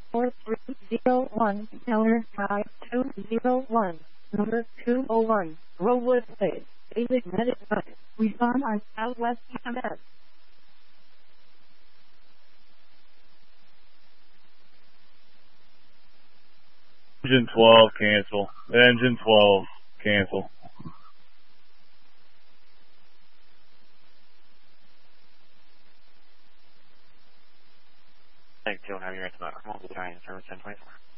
4301, Tower 5201, number 201, Rowood Place, Basic Medic Bus. Respond on Southwest EMS. Engine 12, cancel. Engine 12, cancel. Thank you, have your answer. I'm on the Giant Service 1024.